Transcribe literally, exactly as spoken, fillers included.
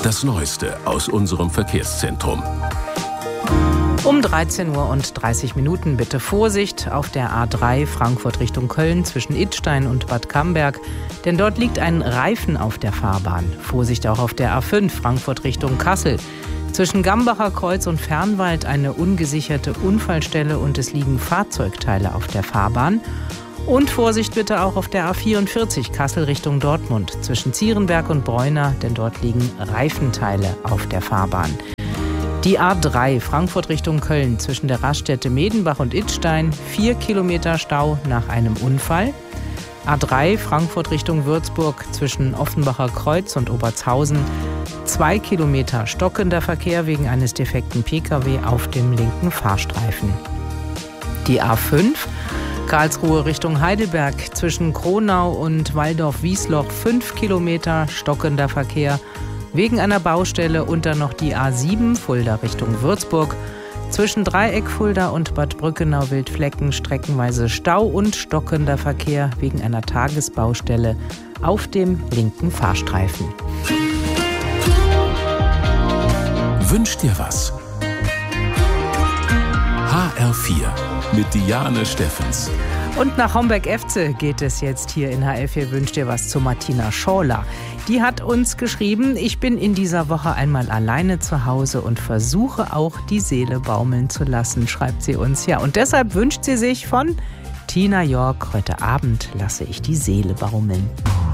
Das Neueste aus unserem Verkehrszentrum. Um dreizehn Uhr und dreißig Minuten bitte Vorsicht auf der A drei Frankfurt Richtung Köln zwischen Idstein und Bad Camberg, denn dort liegt ein Reifen auf der Fahrbahn. Vorsicht auch auf der A fünf Frankfurt Richtung Kassel. Zwischen Gambacher Kreuz und Fernwald eine ungesicherte Unfallstelle und es liegen Fahrzeugteile auf der Fahrbahn. Und Vorsicht bitte auch auf der A vierundvierzig Kassel Richtung Dortmund zwischen Zierenberg und Bräuna, denn dort liegen Reifenteile auf der Fahrbahn. Die A drei Frankfurt Richtung Köln zwischen der Raststätte Medenbach und Idstein, vier Kilometer Stau nach einem Unfall. A drei Frankfurt Richtung Würzburg zwischen Offenbacher Kreuz und Obertshausen, zwei Kilometer stockender Verkehr wegen eines defekten Pkw auf dem linken Fahrstreifen. Die A fünf Karlsruhe Richtung Heidelberg zwischen Kronau und Waldorf-Wiesloch, fünf Kilometer stockender Verkehr wegen einer Baustelle und dann noch die A sieben Fulda Richtung Würzburg. Zwischen Dreieck Fulda und Bad Brückenau-Wildflecken streckenweise Stau und stockender Verkehr wegen einer Tagesbaustelle auf dem linken Fahrstreifen. Wünsch dir was? H R vier mit Diane Steffens. Und nach Homberg-Efze geht es jetzt hier in H R vier Wünsch dir was zu Martina Schorler. Die hat uns geschrieben, ich bin in dieser Woche einmal alleine zu Hause und versuche auch die Seele baumeln zu lassen, schreibt sie uns. Ja, und deshalb wünscht sie sich von Tina York, heute Abend lasse ich die Seele baumeln.